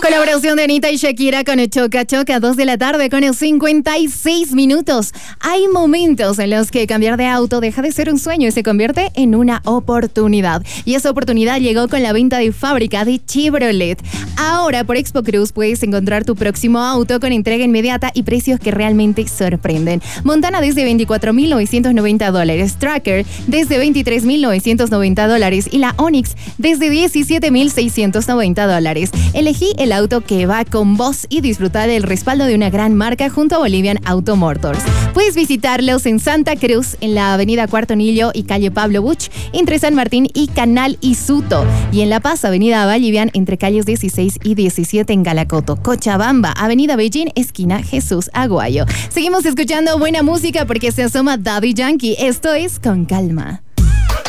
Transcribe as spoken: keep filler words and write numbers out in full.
Colaboración de Anita y Shakira con Choca Choca, dos de la tarde con cincuenta y seis minutos. Hay momentos en los que cambiar de auto deja de ser un sueño y se convierte en una oportunidad. Y esa oportunidad llegó con la venta de fábrica de Chevrolet. Ahora por Expo Cruz puedes encontrar tu próximo auto con entrega inmediata y precios que realmente sorprenden. Montana desde veinticuatro mil novecientos noventa dólares, Tracker desde veintitrés mil novecientos noventa dólares y la Onix desde diecisiete mil seiscientos noventa dólares. Elegí el auto que va con vos y disfrutar del respaldo de una gran marca junto a Bolivian Auto Motors. Puedes visitarlos en Santa Cruz, en la avenida Cuarto Anillo y calle Pablo Buch, entre San Martín y Canal Isuto. Y en La Paz, avenida Vallivian, entre calles dieciséis y diecisiete en Galacoto. Cochabamba, avenida Beijing, esquina Jesús Aguayo. Seguimos escuchando buena música porque se asoma Daddy Yankee. Esto es Con Calma.